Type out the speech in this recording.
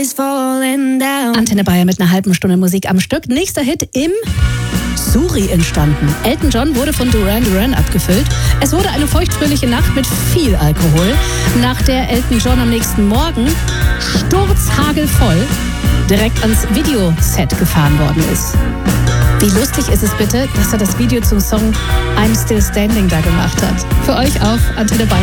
Antenne Bayern mit einer halben Stunde Musik am Stück. Nächster Hit im Suri entstanden. Elton John wurde von Duran Duran abgefüllt. Es wurde eine feuchtfröhliche Nacht mit viel Alkohol, nach der Elton John am nächsten Morgen sturzhagelvoll direkt ans Videoset gefahren worden ist. Wie lustig ist es bitte, dass er das Video zum Song I'm Still Standing da gemacht hat. Für euch auf Antenne Bayern.